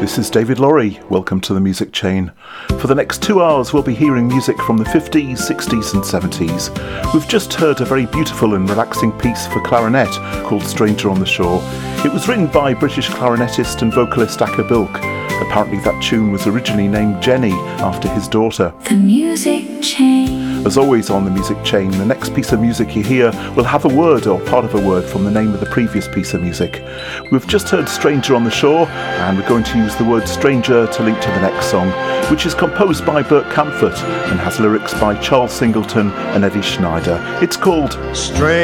This is David Laurie. Welcome to the Music Chain. For the next 2 hours, we'll be hearing music from the 50s, 60s and 70s. We've just heard a very beautiful and relaxing piece for clarinet called Stranger on the Shore. It was written by British clarinetist and vocalist Acker Bilk. Apparently that tune was originally named Jenny after his daughter. The Music Chain. As always on the Music Chain, the next piece of music you hear will have a word or part of a word from the name of the previous piece of music. We've just heard Stranger on the Shore, and we're going to use the word stranger to link to the next song, which is composed by Bert Kaempfert and has lyrics by Charles Singleton and Eddie Schneider. It's called Stranger.